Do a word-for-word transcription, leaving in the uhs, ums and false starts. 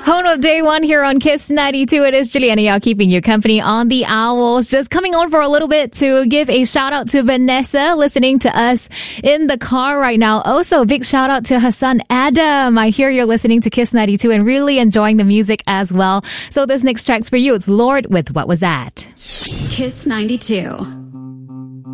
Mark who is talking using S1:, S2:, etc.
S1: Home of day one here on Kiss ninety-two. It is Juliana Yao keeping you company on the Owls. Just coming on for a little bit to give a shout out to Vanessa listening to us in the car right now. Also, a big shout out to her son Adam. I hear you're listening to Kiss ninety-two and really enjoying the music as well. So this next track's for you. It's Lorde with What Was That?
S2: Kiss ninety-two.